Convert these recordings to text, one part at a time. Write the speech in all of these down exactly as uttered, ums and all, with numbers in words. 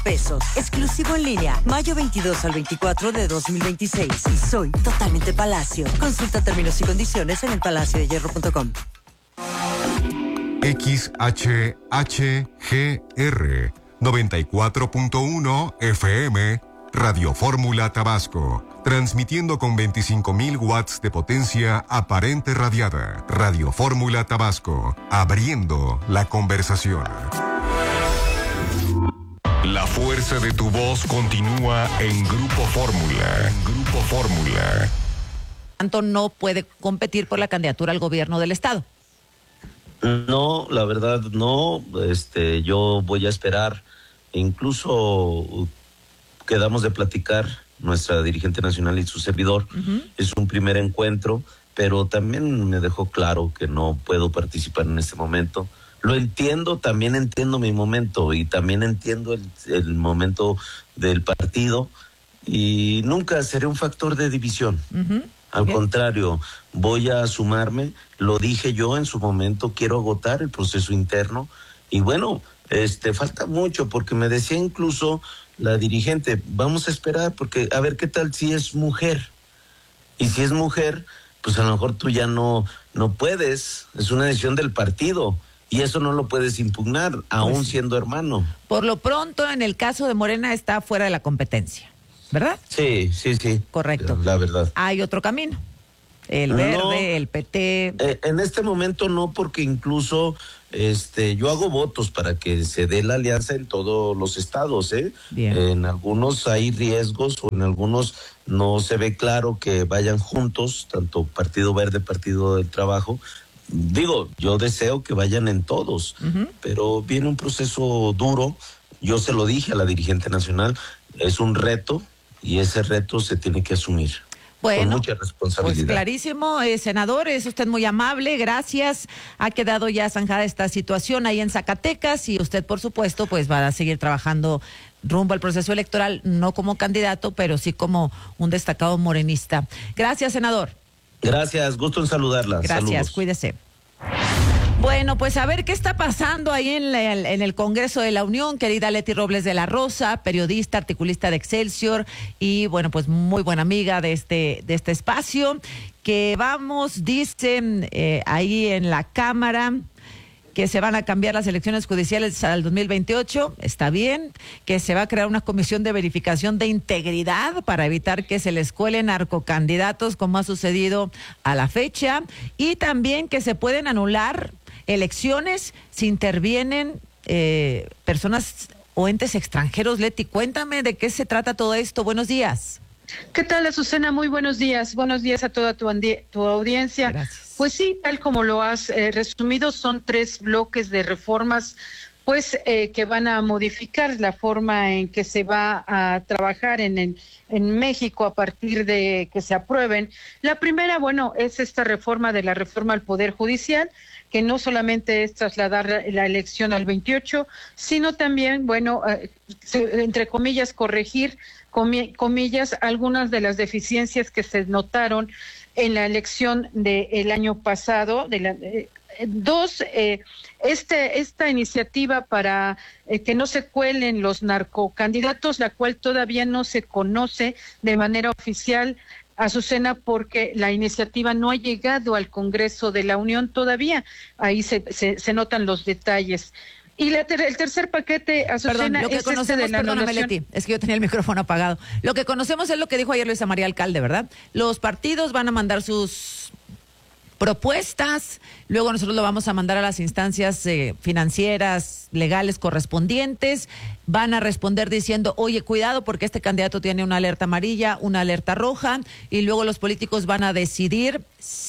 pesos. Exclusivo en línea. Mayo veintidós al veinticuatro de dos mil veintiséis. Y soy totalmente Palacio. Consulta términos y condiciones en el palacio de hierro punto com. X H H G R noventa y cuatro punto uno F M Radio Fórmula Tabasco, transmitiendo con veinticinco mil watts de potencia aparente radiada. Radio Fórmula Tabasco, abriendo la conversación. La fuerza de tu voz continúa en Grupo Fórmula. En Grupo Fórmula. Tanto no puede competir por la candidatura al gobierno del estado. No, la verdad no. Este, yo voy a esperar. Incluso quedamos de platicar, nuestra dirigente nacional y su servidor. Uh-huh. Es un primer encuentro, pero también me dejó claro que no puedo participar en este momento. Lo entiendo, también entiendo mi momento y también entiendo el, el momento del partido y nunca seré un factor de división. Uh-huh. Al Bien. contrario, voy a sumarme, lo dije yo en su momento, quiero agotar el proceso interno y bueno, este falta mucho porque me decía incluso la dirigente, vamos a esperar porque a ver qué tal si es mujer. Y si es mujer, pues a lo mejor tú ya no, no puedes, es una decisión del partido. Y eso no lo puedes impugnar, aún pues, siendo hermano. Por lo pronto, en el caso de Morena, está fuera de la competencia, ¿verdad? Sí, sí, sí. Correcto. La verdad. Hay otro camino. El Verde, no, el P T. Eh, en este momento no, porque incluso este, yo hago votos para que se dé la alianza en todos los estados, ¿eh? Bien. En algunos hay riesgos o en algunos no se ve claro que vayan juntos, tanto Partido Verde, Partido del Trabajo. Digo, yo deseo que vayan en todos, uh-huh. pero viene un proceso duro. Yo se lo dije a la dirigente nacional, es un reto y ese reto se tiene que asumir. Bueno, con mucha responsabilidad. Pues clarísimo, eh, senador, es usted muy amable, gracias. Ha quedado ya zanjada esta situación ahí en Zacatecas y usted, por supuesto, pues va a seguir trabajando rumbo al proceso electoral, no como candidato, pero sí como un destacado morenista. Gracias, senador. Gracias, gusto en saludarla. Gracias, Saludos. Cuídese. Bueno, pues a ver qué está pasando ahí en, la, en el Congreso de la Unión, querida Leti Robles de la Rosa, periodista, articulista de Excelsior y bueno, pues muy buena amiga de este, de este espacio, que vamos, dicen eh, ahí en la Cámara, que se van a cambiar las elecciones judiciales al dos mil veintiocho, está bien, que se va a crear una comisión de verificación de integridad para evitar que se les cuelen narcocandidatos como ha sucedido a la fecha, y también que se pueden anular elecciones si intervienen eh, personas o entes extranjeros. Leti, cuéntame de qué se trata todo esto. Buenos días. ¿Qué tal, Azucena? Muy buenos días. Buenos días a toda tu, tu audiencia. Gracias. Pues sí, tal como lo has eh, resumido, son tres bloques de reformas pues eh, que van a modificar la forma en que se va a trabajar en, en, en México a partir de que se aprueben. La primera, bueno, es esta reforma de la reforma al Poder Judicial, que no solamente es trasladar la, la elección al veintiocho, sino también, bueno, eh, se, entre comillas, corregir, comi, comillas, algunas de las deficiencias que se notaron en la elección del año pasado, de la, eh, dos, eh, este, esta iniciativa para eh, que no se cuelen los narcocandidatos, la cual todavía no se conoce de manera oficial, Azucena, porque la iniciativa no ha llegado al Congreso de la Unión todavía. Ahí se, se, se notan los detalles. Y la ter el tercer paquete, Azucena, Perdón, lo que es conocemos, este de la perdóname, anulación. Leti, es que yo tenía el micrófono apagado. Lo que conocemos es lo que dijo ayer Luisa María Alcalde, ¿verdad? Los partidos van a mandar sus propuestas, luego nosotros lo vamos a mandar a las instancias eh, financieras, legales correspondientes, van a responder diciendo, oye, cuidado porque este candidato tiene una alerta amarilla, una alerta roja, y luego los políticos van a decidir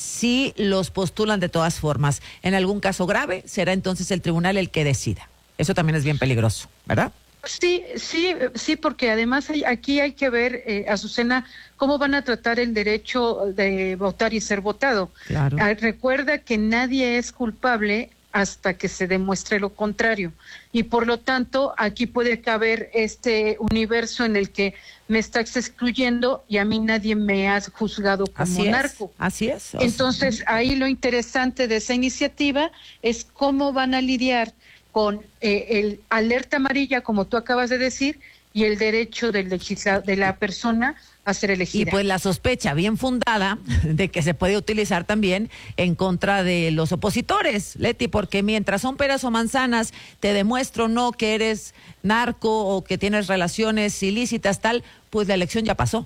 si los postulan de todas formas. En algún caso grave, será entonces el tribunal el que decida. Eso también es bien peligroso, ¿verdad? Sí, sí, sí, porque además hay, aquí hay que ver, eh, Azucena, cómo van a tratar el derecho de votar y ser votado. Claro. Ah, recuerda que nadie es culpable hasta que se demuestre lo contrario. Y por lo tanto, aquí puede caber este universo en el que me estás excluyendo y a mí nadie me ha juzgado como así narco. Es, así es. Entonces, ahí lo interesante de esa iniciativa es cómo van a lidiar con eh, el alerta amarilla, como tú acabas de decir, y el derecho del legisla de la persona a ser elegida. Y pues la sospecha bien fundada de que se puede utilizar también en contra de los opositores, Leti, porque mientras son peras o manzanas, te demuestro no que eres narco o que tienes relaciones ilícitas, tal, pues la elección ya pasó.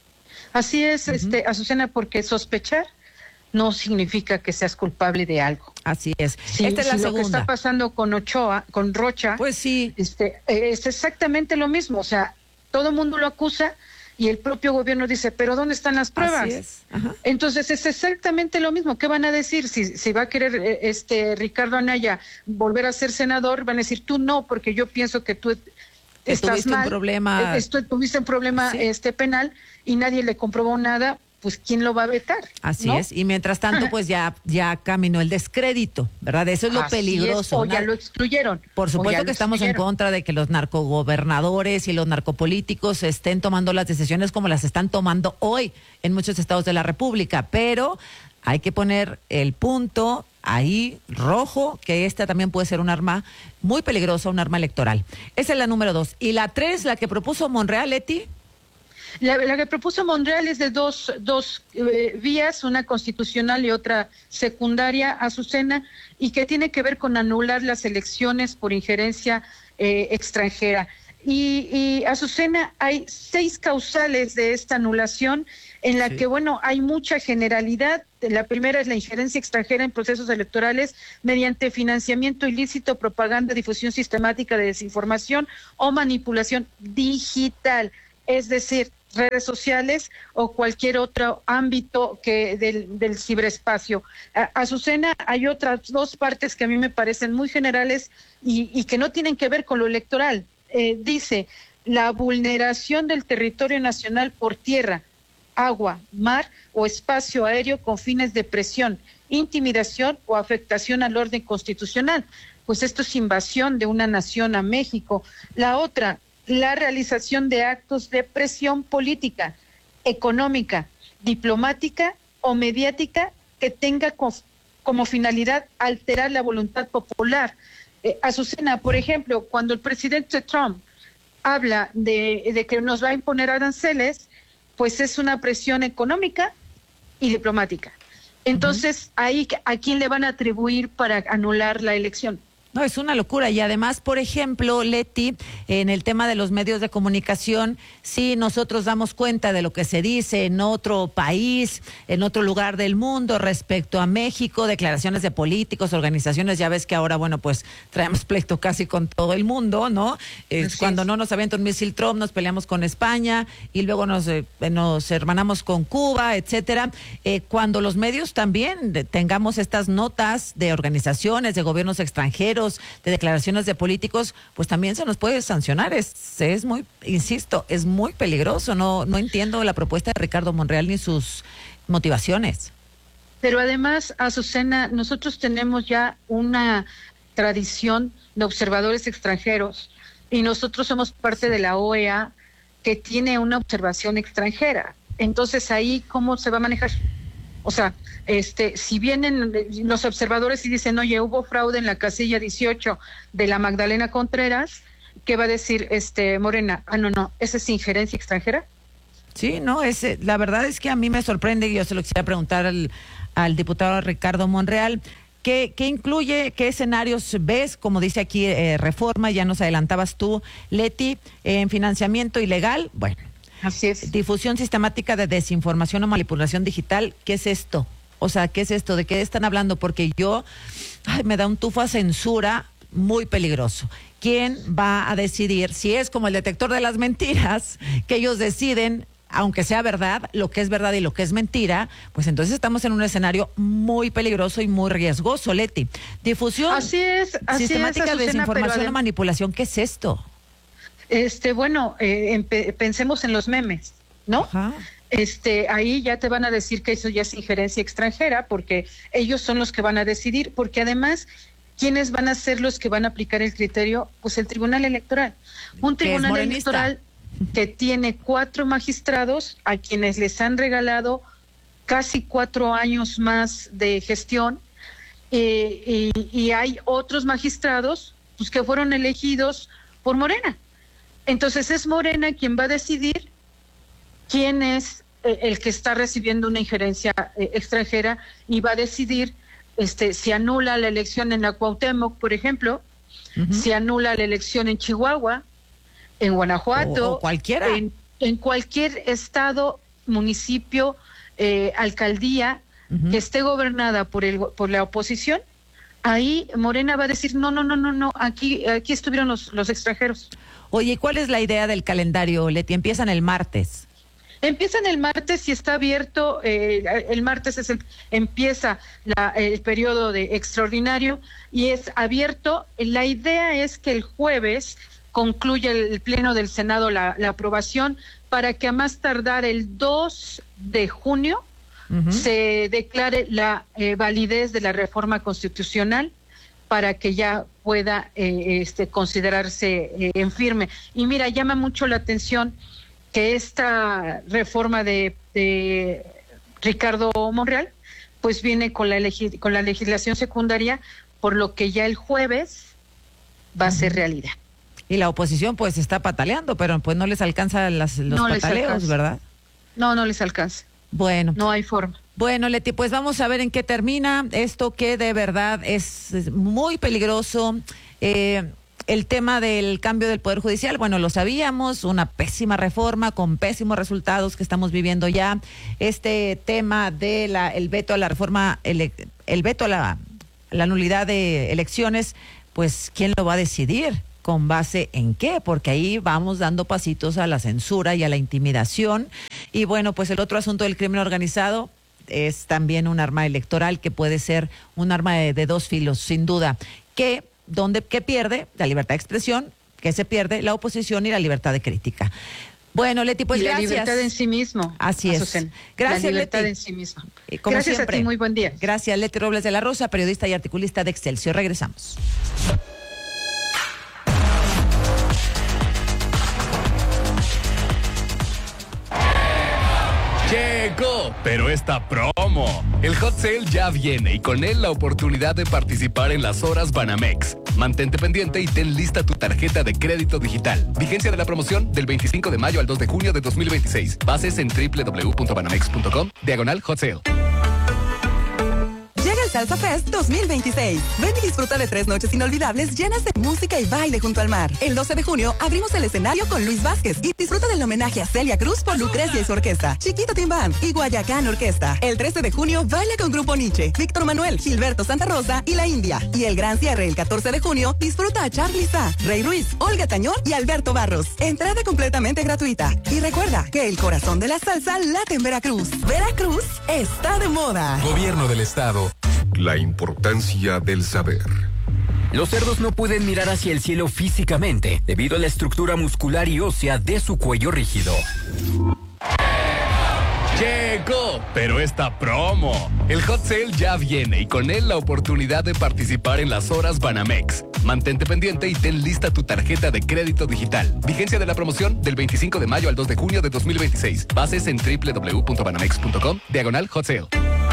Así es, uh-huh. este, Azucena, porque sospechar no significa que seas culpable de algo. Así es. Sí, Esta es la si segunda. Lo que está pasando con Ochoa, con Rocha, pues sí, este, es exactamente lo mismo. O sea, todo el mundo lo acusa y el propio gobierno dice, pero ¿dónde están las pruebas? Así es. Ajá. Entonces es exactamente lo mismo. ¿Qué van a decir? Si, si va a querer este Ricardo Anaya volver a ser senador, van a decir, tú no, porque yo pienso que tú que estás mal. Un problema... Esto, tuviste un problema sí. este penal y nadie le comprobó nada. Pues ¿quién lo va a vetar? Así ¿no? es, y mientras tanto pues ya ya caminó el descrédito, ¿verdad? Eso es lo Así peligroso. Es, o ya lo excluyeron. Por supuesto que estamos en contra de que los narcogobernadores y los narcopolíticos estén tomando las decisiones como las están tomando hoy en muchos estados de la República, pero hay que poner el punto ahí rojo, que esta también puede ser un arma muy peligrosa, un arma electoral. Esa es la número dos. Y la tres, la que propuso Monreal, Leti. La, la que propuso Monreal es de dos, dos eh, vías, una constitucional y otra secundaria, Azucena, y que tiene que ver con anular las elecciones por injerencia eh, extranjera. Y, y Azucena, hay seis causales de esta anulación en la sí. que, bueno, hay mucha generalidad. La primera es la injerencia extranjera en procesos electorales mediante financiamiento ilícito, propaganda, difusión sistemática de desinformación o manipulación digital, es decir, redes sociales o cualquier otro ámbito que del, del ciberespacio. A, Azucena, hay otras dos partes que a mí me parecen muy generales y, y que no tienen que ver con lo electoral. Eh, dice, la vulneración del territorio nacional por tierra, agua, mar o espacio aéreo con fines de presión, intimidación o afectación al orden constitucional. Pues esto es invasión de una nación a México. La otra, la realización de actos de presión política, económica, diplomática o mediática que tenga co- como finalidad alterar la voluntad popular. Eh, Azucena, por ejemplo, cuando el presidente Trump habla de, de que nos va a imponer aranceles, pues es una presión económica y diplomática. Entonces, uh-huh. ahí, ¿a quién le van a atribuir para anular la elección? No, es una locura. Y además, por ejemplo, Leti, en el tema de los medios de comunicación, sí nosotros damos cuenta de lo que se dice en otro país, en otro lugar del mundo respecto a México, declaraciones de políticos, organizaciones, ya ves que ahora, bueno, pues traemos pleito casi con todo el mundo, ¿no? Eh, cuando es. no nos avienta un misil Trump, nos peleamos con España y luego nos, eh, nos hermanamos con Cuba, etcétera. Eh, cuando los medios también tengamos estas notas de organizaciones, de gobiernos extranjeros, de declaraciones de políticos, pues también se nos puede sancionar. Es, es muy, insisto, es muy peligroso. No, no entiendo la propuesta de Ricardo Monreal ni sus motivaciones. Pero además, Azucena, nosotros tenemos ya una tradición de observadores extranjeros y nosotros somos parte de la O E A que tiene una observación extranjera. Entonces ahí, ¿cómo se va a manejar? O sea, este, si vienen los observadores y dicen, oye, hubo fraude en la casilla dieciocho de la Magdalena Contreras, ¿qué va a decir este Morena? Ah, no, no, ¿esa es injerencia extranjera? Sí, no, es, la verdad es que a mí me sorprende, y yo se lo quisiera preguntar al, al diputado Ricardo Monreal, ¿qué, qué incluye, qué escenarios ves, como dice aquí eh, Reforma, ya nos adelantabas tú, Leti, en financiamiento ilegal? Bueno. Así es. Difusión sistemática de desinformación o manipulación digital, ¿qué es esto? O sea, ¿qué es esto? ¿De qué están hablando? Porque yo, ay, me da un tufo a censura muy peligroso. ¿Quién va a decidir si es como el detector de las mentiras, que ellos deciden, aunque sea verdad, lo que es verdad y lo que es mentira? Pues entonces estamos en un escenario muy peligroso y muy riesgoso, Leti. Difusión así es, así sistemática es, Azucena, de desinformación pero o manipulación, ¿qué es esto? Este, bueno, eh, empe- pensemos en los memes, ¿no? Ajá. Este, ahí ya te van a decir que eso ya es injerencia extranjera, porque ellos son los que van a decidir, porque además, ¿quiénes van a ser los que van a aplicar el criterio? Pues el Tribunal Electoral. Un Tribunal Electoral que tiene cuatro magistrados a quienes les han regalado casi cuatro años más de gestión, eh, y, y hay otros magistrados pues que fueron elegidos por Morena. Entonces es Morena quien va a decidir quién es eh, el que está recibiendo una injerencia eh, extranjera y va a decidir este si anula la elección en la Cuauhtémoc, por ejemplo, uh-huh. si anula la elección en Chihuahua, en Guanajuato, o, o cualquiera, en, en cualquier estado, municipio, eh, alcaldía uh-huh. que esté gobernada por el por la oposición. Ahí Morena va a decir, no, no, no, no, no, aquí, aquí estuvieron los, los extranjeros. Oye, ¿cuál es la idea del calendario, Leti? Empiezan el martes. Empiezan el martes y está abierto, eh, el martes es el, empieza la, el periodo de extraordinario y es abierto. La idea es que el jueves concluya el, el pleno del Senado la, la aprobación para que a más tardar el dos de junio Uh-huh. se declare la eh, validez de la reforma constitucional para que ya pueda eh, este, considerarse eh, en firme. Y mira, llama mucho la atención que esta reforma de, de Ricardo Monreal pues viene con la, legi- con la legislación secundaria, por lo que ya el jueves va a ser realidad. Y la oposición pues está pataleando, pero pues no les alcanza las, los no pataleos, alcanza. ¿verdad? No, no les alcanza. Bueno. No hay forma. Bueno, Leti, pues vamos a ver en qué termina esto, que de verdad es, es muy peligroso. Eh, el tema del cambio del Poder Judicial, bueno, lo sabíamos, una pésima reforma con pésimos resultados que estamos viviendo ya. Este tema de la el veto a la reforma, el, el veto a la, la nulidad de elecciones, pues ¿quién lo va a decidir? ¿Con base en qué? Porque ahí vamos dando pasitos a la censura y a la intimidación. Y bueno, pues el otro asunto del crimen organizado es también un arma electoral que puede ser un arma de, de dos filos, sin duda. ¿Qué, donde, qué pierde? La libertad de expresión, que se pierde la oposición y la libertad de crítica. Bueno, Leti, pues y gracias. La libertad en sí mismo. Así es. Azucena. Gracias, la libertad Leti. en sí mismo. Como gracias siempre. a ti, muy buen día. Gracias, Leti Robles de la Rosa, periodista y articulista de Excelsior. Regresamos. Llegó, pero esta promo. El Hot Sale ya viene y con él la oportunidad de participar en las horas Banamex. Mantente pendiente y ten lista tu tarjeta de crédito digital. Vigencia de la promoción del veinticinco de mayo al dos de junio de dos mil veintiséis. Bases en doble u doble u doble u punto banamex punto com, diagonal Hot Sale. Llega el Salsa Fest dos mil veintiséis. Ven y disfruta de tres noches inolvidables llenas de música y baile junto al mar. El doce de junio abrimos el escenario con Luis Vázquez y disfruta del homenaje a Celia Cruz por Lucrecia y su orquesta, Chiquito Team Band y Guayacán Orquesta. El trece de junio baila con Grupo Nietzsche, Víctor Manuel, Gilberto Santa Rosa y La India. Y el gran cierre el catorce de junio disfruta a Charly Sá, Rey Ruiz, Olga Tañón y Alberto Barros. Entrada completamente gratuita. Y recuerda que el corazón de la salsa late en Veracruz. Veracruz está de moda. Gobierno del Estado. La importancia del saber. Los cerdos no pueden mirar hacia el cielo físicamente debido a la estructura muscular y ósea de su cuello rígido. Llegó, pero esta promo. El Hot Sale ya viene y con él la oportunidad de participar en las horas Banamex. Mantente pendiente y ten lista tu tarjeta de crédito digital. Vigencia de la promoción del veinticinco de mayo al dos de junio de dos mil veintiséis. Bases en doble u doble u doble u punto banamex punto com, diagonal Hot Sale.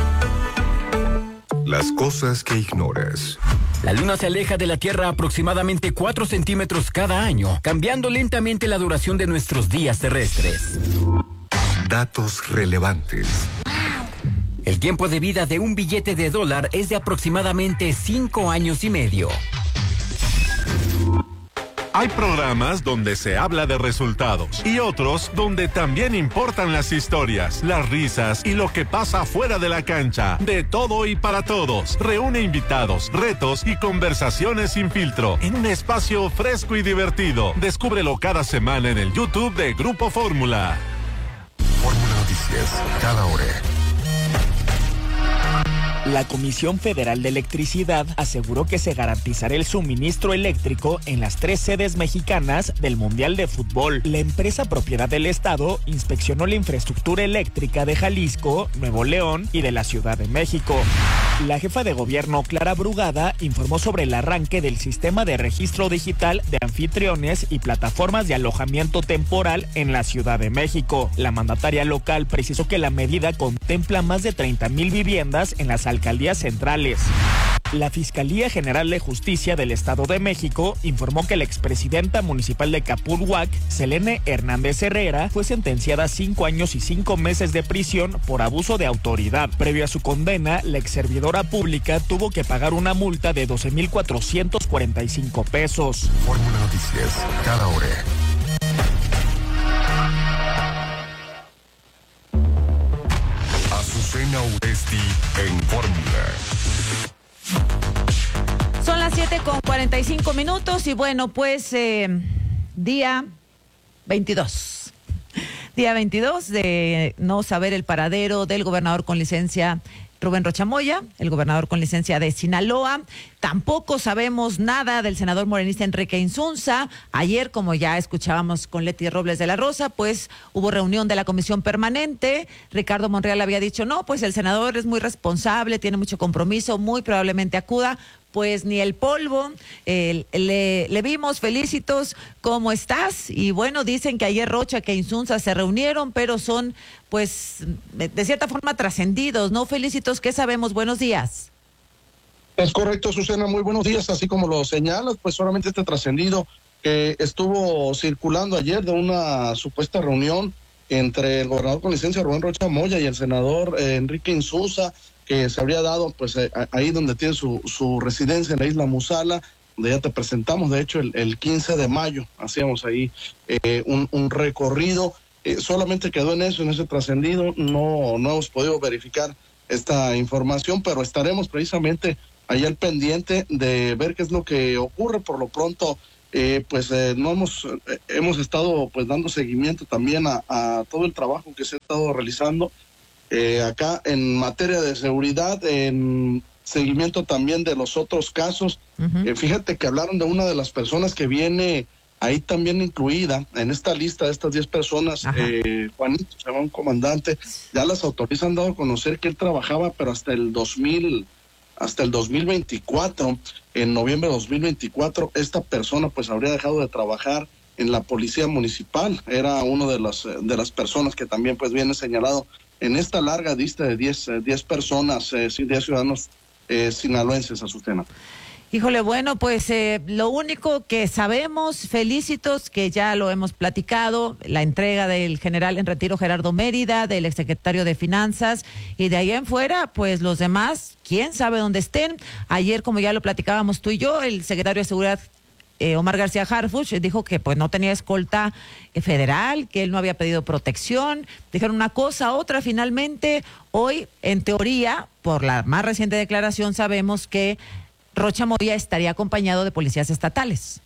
Las cosas que ignoras. La Luna se aleja de la Tierra aproximadamente cuatro centímetros cada año, cambiando lentamente la duración de nuestros días terrestres. Datos relevantes. El tiempo de vida de un billete de dólar es de aproximadamente cinco años y medio. Hay programas donde se habla de resultados y otros donde también importan las historias, las risas y lo que pasa fuera de la cancha. De todo y para todos. Reúne invitados, retos y conversaciones sin filtro en un espacio fresco y divertido. Descúbrelo cada semana en el YouTube de Grupo Fórmula. Fórmula Noticias, cada hora. La Comisión Federal de Electricidad aseguró que se garantizará el suministro eléctrico en las tres sedes mexicanas del Mundial de Fútbol. La empresa propiedad del Estado inspeccionó la infraestructura eléctrica de Jalisco, Nuevo León y de la Ciudad de México. La jefa de gobierno, Clara Brugada, informó sobre el arranque del sistema de registro digital de anfitriones y plataformas de alojamiento temporal en la Ciudad de México. La mandataria local precisó que la medida contempla más de treinta mil viviendas en las alcaldías centrales. La Fiscalía General de Justicia del Estado de México informó que la expresidenta municipal de Capulhuac, Selene Hernández Herrera, fue sentenciada a cinco años y cinco meses de prisión por abuso de autoridad. Previo a su condena, la exservidora pública tuvo que pagar una multa de doce mil cuatrocientos cuarenta y cinco pesos. Fórmula Noticias, cada hora. Azucena Uresti en Fórmula. Son las siete con cuarenta y cinco minutos y bueno, pues eh, día veintidós. Día veintidós de no saber el paradero del gobernador con licencia Rubén Rocha Moya, el gobernador con licencia de Sinaloa. Tampoco sabemos nada del senador morenista Enrique Insunza. Ayer, como ya escuchábamos con Leti Robles de la Rosa, pues hubo reunión de la comisión permanente. Ricardo Monreal había dicho, no, pues el senador es muy responsable, tiene mucho compromiso, muy probablemente acuda. Pues ni el polvo, eh, le, le vimos, Felicitos, ¿cómo estás? Y bueno, dicen que ayer Rocha, que Insunza se reunieron, pero son, pues, de cierta forma trascendidos, ¿no, Felicitos? ¿Qué sabemos? Buenos días. Es correcto, Susana, muy buenos días, así como lo señalas, pues solamente este trascendido que estuvo circulando ayer de una supuesta reunión entre el gobernador con licencia Rubén Rocha Moya y el senador eh, Enrique Insunza, que se habría dado pues eh, ahí donde tiene su, su residencia en la isla Musala, donde ya te presentamos, de hecho el, el quince de mayo hacíamos ahí eh, un, un recorrido, eh, solamente quedó en eso, en ese trascendido, no, no hemos podido verificar esta información, pero estaremos precisamente ahí al pendiente de ver qué es lo que ocurre. Por lo pronto eh, pues eh, no hemos, eh, hemos estado pues dando seguimiento también a, a todo el trabajo que se ha estado realizando Eh, acá en materia de seguridad, en seguimiento también de los otros casos. Uh-huh. Eh, fíjate que hablaron de una de las personas que viene ahí también incluida en esta lista de estas diez personas, eh, Juanito, se llama un comandante, ya las autoridades han dado a conocer que él trabajaba, pero hasta el dos mil, hasta el dos mil veinticuatro, en noviembre de dos mil veinticuatro, esta persona pues habría dejado de trabajar en la policía municipal, era uno de las, de las personas que también pues viene señalado en esta larga lista de diez personas, eh, diez ciudadanos eh, sinaloenses, Azucena. Híjole, bueno, pues eh, lo único que sabemos, Felicitos, que ya lo hemos platicado, la entrega del general en retiro Gerardo Mérida, del exsecretario de Finanzas, y de ahí en fuera, pues los demás, quién sabe dónde estén. Ayer, como ya lo platicábamos tú y yo, el secretario de Seguridad, Eh, Omar García Harfuch, dijo que pues no tenía escolta eh, federal, que él no había pedido protección. Dijeron una cosa, otra. Finalmente, hoy, en teoría, por la más reciente declaración, sabemos que Rocha Moya estaría acompañado de policías estatales.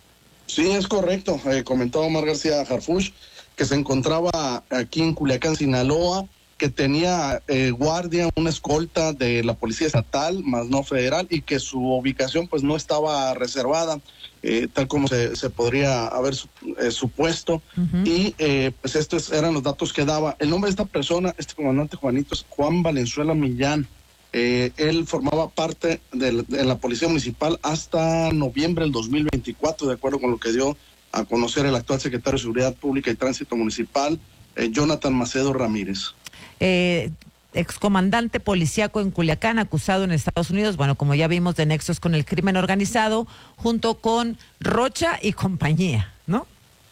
Sí, es correcto. Eh, comentó Omar García Harfuch que se encontraba aquí en Culiacán, Sinaloa, que tenía eh, guardia, una escolta de la policía estatal, más no federal, y que su ubicación pues no estaba reservada, eh, tal como se, se podría haber eh, supuesto. Uh-huh. Y eh, pues estos eran los datos que daba. El nombre de esta persona, este comandante Juanito, es Juan Valenzuela Millán. Eh, él formaba parte de, de la policía municipal hasta noviembre del dos mil veinticuatro, de acuerdo con lo que dio a conocer el actual secretario de Seguridad Pública y Tránsito Municipal, eh, Jonathan Macedo Ramírez. Eh, excomandante policíaco en Culiacán, acusado en Estados Unidos, bueno, como ya vimos, de nexos con el crimen organizado, junto con Rocha y compañía, ¿no?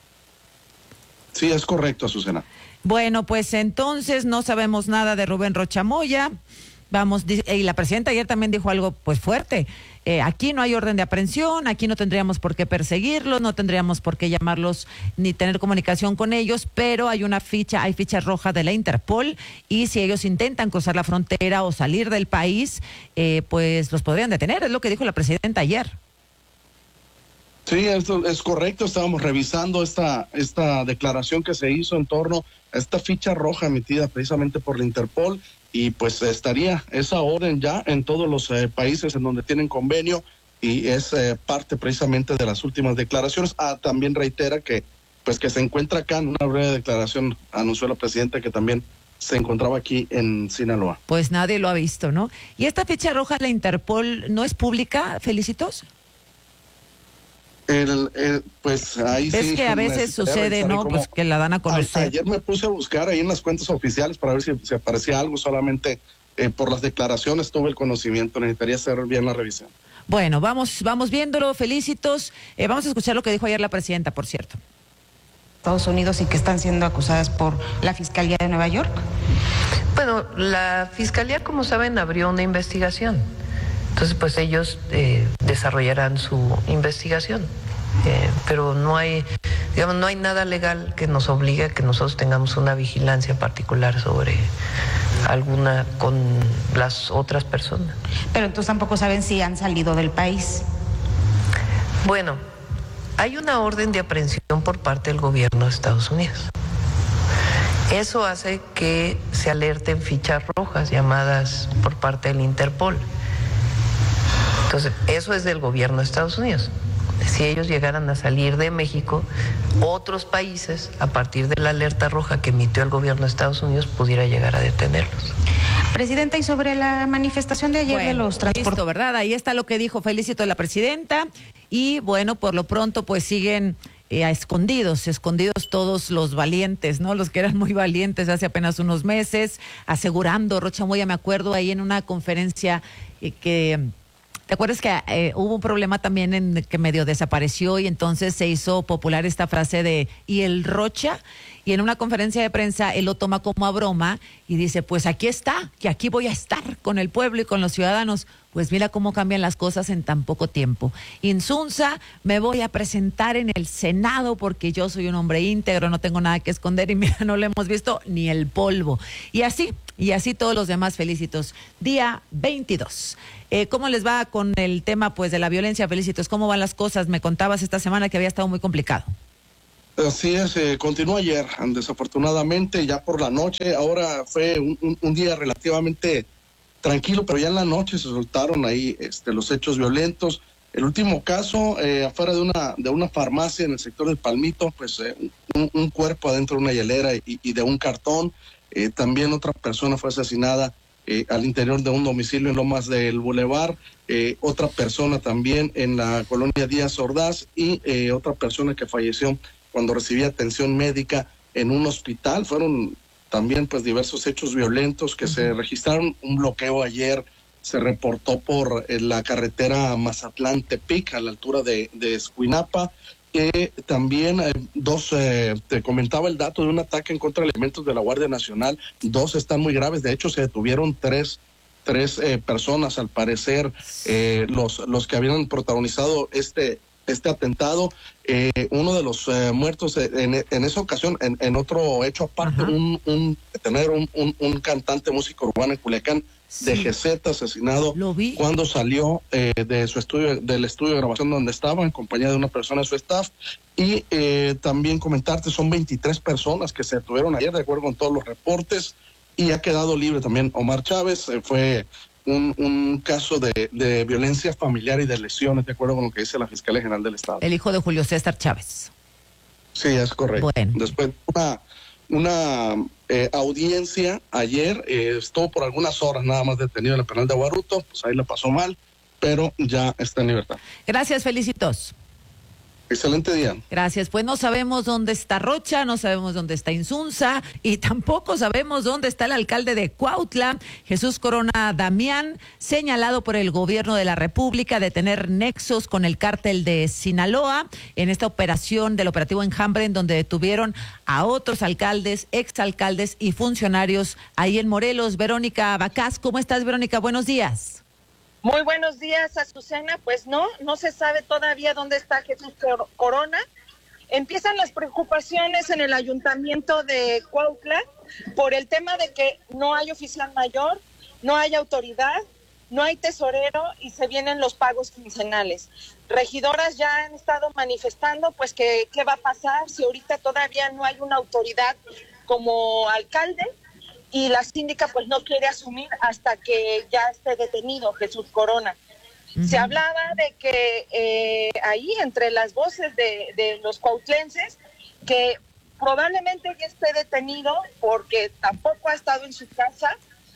Sí, es correcto, Azucena. Bueno, pues entonces no sabemos nada de Rubén Rocha Moya. Vamos, y la presidenta ayer también dijo algo pues fuerte. Eh, aquí no hay orden de aprehensión, aquí no tendríamos por qué perseguirlos, no tendríamos por qué llamarlos ni tener comunicación con ellos, pero hay una ficha, hay ficha roja de la Interpol, y si ellos intentan cruzar la frontera o salir del país, eh, pues los podrían detener, es lo que dijo la presidenta ayer. Sí, esto es correcto. Estábamos revisando esta, esta declaración que se hizo en torno a esta ficha roja emitida precisamente por la Interpol, y pues estaría esa orden ya en todos los eh, países en donde tienen convenio, y es eh, parte precisamente de las últimas declaraciones. Ah, también reitera que pues que se encuentra acá, en una breve declaración anunció la presidenta que también se encontraba aquí en Sinaloa. Pues nadie lo ha visto, ¿no? ¿Y esta ficha roja de la Interpol no es pública, Felicitos? El, el, pues ahí ¿Ves sí, que a veces sucede, no? Pues que la dan a conocer. Ayer me puse a buscar ahí en las cuentas oficiales para ver si, si aparecía algo, solamente eh, por las declaraciones tuve el conocimiento, necesitaría hacer bien la revisión. Bueno, vamos, vamos viéndolo, felicitos. Eh, vamos a escuchar lo que dijo ayer la presidenta, por cierto. Estados Unidos y que están siendo acusadas por la Fiscalía de Nueva York. Bueno, la Fiscalía, como saben, abrió una investigación. Entonces, pues ellos eh, desarrollarán su investigación. Eh, pero no hay, digamos, no hay nada legal que nos obligue a que nosotros tengamos una vigilancia particular sobre alguna con las otras personas. Pero entonces tampoco saben si han salido del país. Bueno, hay una orden de aprehensión por parte del gobierno de Estados Unidos. Eso hace que se alerten fichas rojas llamadas por parte del Interpol. Entonces, eso es del gobierno de Estados Unidos. Si ellos llegaran a salir de México, otros países, a partir de la alerta roja que emitió el gobierno de Estados Unidos, pudiera llegar a detenerlos. Presidenta, y sobre la manifestación de ayer bueno, de los transportes. ¿Verdad? Ahí está lo que dijo Felicito la presidenta. Y bueno, por lo pronto, pues siguen eh, a escondidos, escondidos todos los valientes, ¿no? Los que eran muy valientes hace apenas unos meses, asegurando, Rocha Moya, me acuerdo ahí en una conferencia eh, que. ¿Te acuerdas que eh, hubo un problema también en que medio desapareció y entonces se hizo popular esta frase de ¿y el Rocha? Y en una conferencia de prensa él lo toma como a broma y dice, pues aquí está, que aquí voy a estar con el pueblo y con los ciudadanos. Pues mira cómo cambian las cosas en tan poco tiempo. Insunza, me voy a presentar en el Senado porque yo soy un hombre íntegro, no tengo nada que esconder y mira, no le hemos visto ni el polvo. Y así, y así todos los demás felicitos. Día veintidós. Eh, ¿Cómo les va con el tema pues de la violencia, Felicitos? ¿Cómo van las cosas? Me contabas esta semana que había estado muy complicado. Así es, eh, continuó ayer, desafortunadamente, ya por la noche. Ahora fue un, un, un día relativamente tranquilo, pero ya en la noche se soltaron ahí este, los hechos violentos. El último caso, eh, afuera de una de una farmacia en el sector del Palmito, pues eh, un, un cuerpo adentro de una hielera y, y de un cartón. Eh, también otra persona fue asesinada Eh, al interior de un domicilio en Lomas del Boulevard, eh, otra persona también en la colonia Díaz Ordaz y eh, otra persona que falleció cuando recibía atención médica en un hospital. Fueron también pues diversos hechos violentos que uh-huh. se registraron. Un bloqueo ayer se reportó por eh, la carretera Mazatlán-Tepic a la altura de, de Escuinapa. Eh, también eh, dos, eh, te comentaba el dato de un ataque en contra de elementos de la Guardia Nacional. Dos están muy graves, de hecho se detuvieron tres, tres eh, personas al parecer, eh, los, los que habían protagonizado este, este atentado. Eh, uno de los eh, muertos eh, en, en esa ocasión, en, en otro hecho aparte, un, un, tener un, un, un cantante músico urbano en Culiacán, sí. de G Z, asesinado cuando salió eh, de su estudio, del estudio de grabación donde estaba, en compañía de una persona de su staff. Y eh, también comentarte, son veintitrés personas que se detuvieron ayer, de acuerdo con todos los reportes, y ha quedado libre también Omar Chávez. Eh, fue un, un caso de, de violencia familiar y de lesiones, de acuerdo con lo que dice la Fiscalía General del Estado. El hijo de Julio César Chávez. Sí, es correcto. Bueno. Después una, una eh, audiencia ayer, eh, estuvo por algunas horas nada más detenido en el penal de Aguaruto, pues ahí la pasó mal, pero ya está en libertad. Gracias, Felicitos. Excelente día. Gracias. Pues no sabemos dónde está Rocha, no sabemos dónde está Insunza y tampoco sabemos dónde está el alcalde de Cuautla, Jesús Corona Damián, señalado por el gobierno de la República de tener nexos con el cártel de Sinaloa en esta operación del operativo Enjambre, en donde detuvieron a otros alcaldes, exalcaldes y funcionarios ahí en Morelos. Verónica Bacás, ¿cómo estás, Verónica? Buenos días. Muy buenos días, Azucena. Pues no, no se sabe todavía dónde está Jesús Corona. Empiezan las preocupaciones en el ayuntamiento de Cuautla por el tema de que no hay oficial mayor, no hay autoridad, no hay tesorero y se vienen los pagos quincenales. Regidoras ya han estado manifestando pues que qué va a pasar si ahorita todavía no hay una autoridad como alcalde. Y la síndica pues no quiere asumir hasta que ya esté detenido Jesús Corona. Uh-huh. Se hablaba de que eh, ahí entre las voces de, de los cuautlenses que probablemente ya esté detenido porque tampoco ha estado en su casa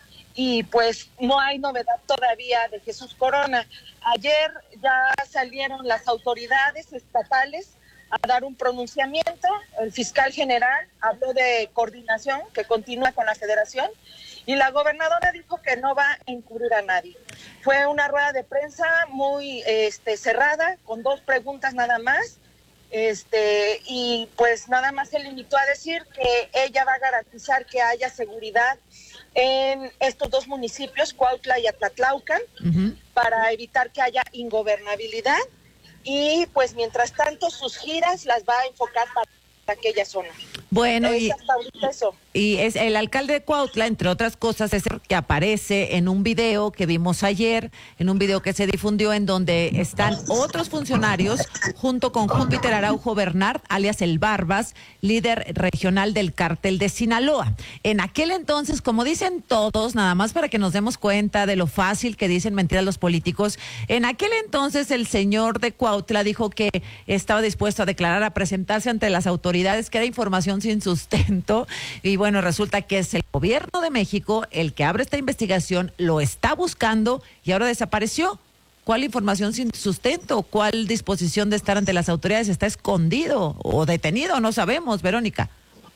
y pues no hay novedad todavía de Jesús Corona. Ayer ya salieron las autoridades estatales a dar un pronunciamiento. El fiscal general habló de coordinación que continúa con la federación y la gobernadora dijo que no va a encubrir a nadie. Fue una rueda de prensa muy este, cerrada, con dos preguntas nada más, este, y pues nada más se limitó a decir que ella va a garantizar que haya seguridad en estos dos municipios, Cuautla y Atlatlaucan, uh-huh. para evitar que haya ingobernabilidad. Y pues mientras tanto sus giras las va a enfocar para aquella zona. Bueno, y, eso. y es el alcalde de Cuautla, entre otras cosas, es el que aparece en un video que vimos ayer, en un video que se difundió en donde están otros funcionarios junto con Júpiter Araujo Bernard, alias El Barbas, líder regional del cártel de Sinaloa. En aquel entonces, como dicen todos, nada más para que nos demos cuenta de lo fácil que dicen mentiras los políticos, en aquel entonces el señor de Cuautla dijo que estaba dispuesto a declarar, a presentarse ante las autoridades, que era información sin sustento, y bueno, resulta que es el gobierno de México el que abre esta investigación, lo está buscando y ahora desapareció. ¿Cuál información sin sustento? ¿Cuál disposición de estar ante las autoridades? ¿Está escondido o detenido? No sabemos, Verónica.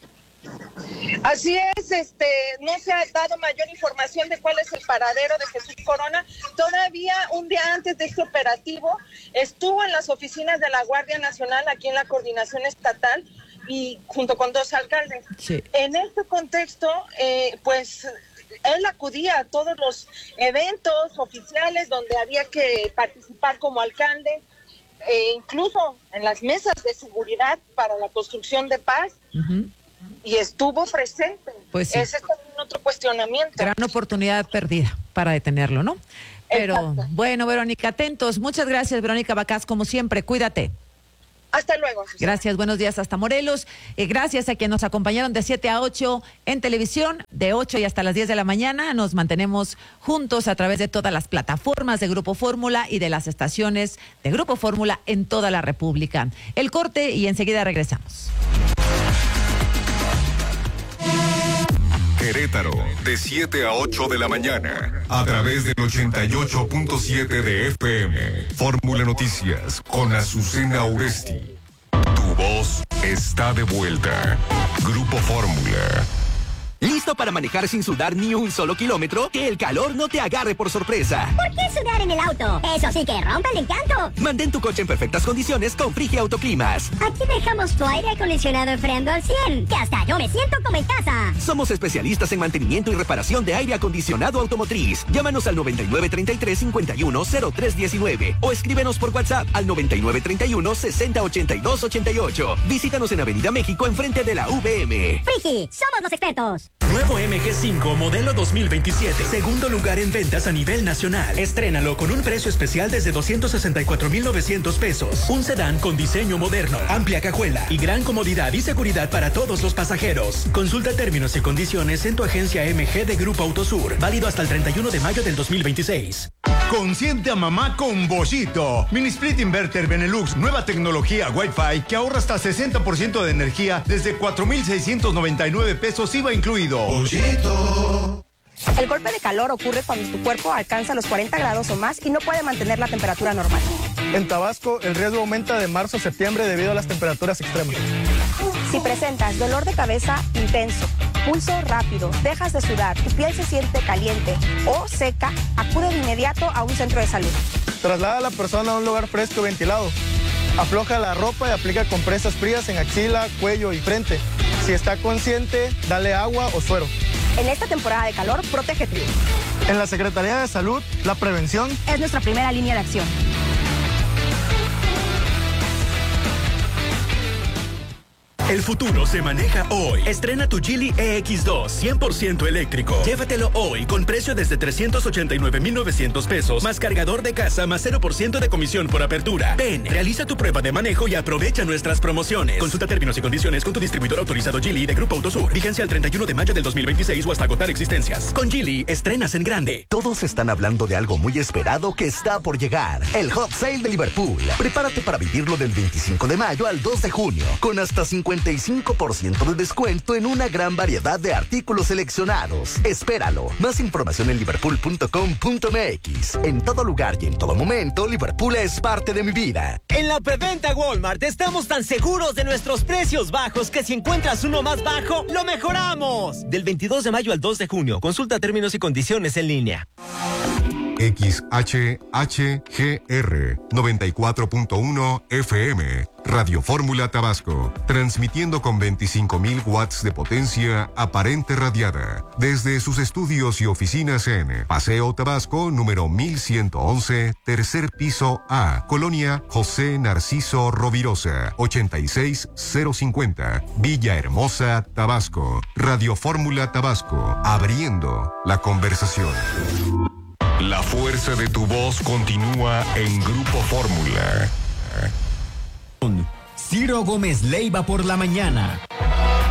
Así es, este, no se ha dado mayor información de cuál es el paradero de Jesús Corona. Todavía un día antes de este operativo estuvo en las oficinas de la Guardia Nacional aquí en la Coordinación Estatal y junto con dos alcaldes. Sí. En este contexto, eh, pues él acudía a todos los eventos oficiales donde había que participar como alcalde, e incluso en las mesas de seguridad para la construcción de paz. Uh-huh. Y estuvo presente. Pues sí. Ese es también otro cuestionamiento. Gran oportunidad perdida para detenerlo, ¿no? Pero exacto. Bueno, Verónica, atentos. Muchas gracias, Verónica Bacás, como siempre. Cuídate. Hasta luego. Susana. Gracias, buenos días hasta Morelos. Eh, gracias a quienes nos acompañaron de siete a ocho en televisión, de ocho y hasta las diez de la mañana. Nos mantenemos juntos a través de todas las plataformas de Grupo Fórmula y de las estaciones de Grupo Fórmula en toda la República. El corte y enseguida regresamos. Querétaro, de siete a ocho de la mañana, a través del ochenta y ocho punto siete de F M. Fórmula Noticias, con Azucena Uresti. Tu voz está de vuelta. Grupo Fórmula. ¿Listo para manejar sin sudar ni un solo kilómetro? Que el calor no te agarre por sorpresa. ¿Por qué sudar en el auto? Eso sí que rompe el encanto. Mantén tu coche en perfectas condiciones con Frigia Autoclimas. Aquí dejamos tu aire acondicionado enfriando al cien, que hasta yo me siento como en casa. Somos especialistas en mantenimiento y reparación de aire acondicionado automotriz. Llámanos al noventa y nueve treinta y tres cincuenta y uno cero tres diecinueve o escríbenos por WhatsApp al noventa y nueve treinta y uno sesenta ochenta y dos ochenta y ocho. Visítanos en Avenida México enfrente de la V M. Frigi, somos los expertos. Nuevo M G cinco modelo dos mil veintisiete. Segundo lugar en ventas a nivel nacional. Estrénalo con un precio especial desde doscientos sesenta y cuatro mil novecientos pesos. Un sedán con diseño moderno, amplia cajuela y gran comodidad y seguridad para todos los pasajeros. Consulta términos y condiciones en tu agencia M G de Grupo Autosur. Válido hasta el treinta y uno de mayo del dos mil veintiséis. Consiente a mamá con Bollito. Mini Split Inverter Benelux, nueva tecnología Wi-Fi que ahorra hasta sesenta por ciento de energía desde cuatro mil seiscientos noventa y nueve pesos I V A incluido. Bollito. El golpe de calor ocurre cuando tu cuerpo alcanza los cuarenta grados o más y no puede mantener la temperatura normal. En Tabasco, el riesgo aumenta de marzo a septiembre debido a las temperaturas extremas. Si presentas dolor de cabeza intenso, pulso rápido, dejas de sudar, tu piel se siente caliente o seca, acude de inmediato a un centro de salud. Traslada a la persona a un lugar fresco y ventilado. Afloja la ropa y aplica compresas frías en axila, cuello y frente. Si está consciente, dale agua o suero. En esta temporada de calor, protégete. En la Secretaría de Salud, la prevención es nuestra primera línea de acción. El futuro se maneja hoy. Estrena tu Geely E X dos cien por ciento eléctrico. Llévatelo hoy con precio desde trescientos ochenta y nueve mil novecientos pesos, más cargador de casa, más cero por ciento de comisión por apertura. Ven, realiza tu prueba de manejo y aprovecha nuestras promociones. Consulta términos y condiciones con tu distribuidor autorizado Geely de Grupo Autosur. Vigencia el treinta y uno de mayo del dos mil veintiséis o hasta agotar existencias. Con Geely, estrenas en grande. Todos están hablando de algo muy esperado que está por llegar. El Hot Sale de Liverpool. Prepárate para vivirlo del veinticinco de mayo al dos de junio, con hasta cincuenta cincuenta y cinco por ciento de descuento en una gran variedad de artículos seleccionados. Espéralo. Más información en liverpool punto com punto m x. En todo lugar y en todo momento, Liverpool es parte de mi vida. En la preventa Walmart estamos tan seguros de nuestros precios bajos que si encuentras uno más bajo, lo mejoramos. Del veintidós de mayo al dos de junio. Consulta términos y condiciones en línea. X H H G R noventa y cuatro punto uno F M, Radio Fórmula Tabasco, transmitiendo con veinticinco mil watts de potencia aparente radiada, desde sus estudios y oficinas en Paseo Tabasco, número mil ciento once, tercer piso A, Colonia José Narciso Rovirosa, ochenta y seis cero cincuenta, Villahermosa, Tabasco. Radio Fórmula Tabasco, abriendo la conversación. La fuerza de tu voz continúa en Grupo Fórmula. Ciro Gómez Leiva por la mañana.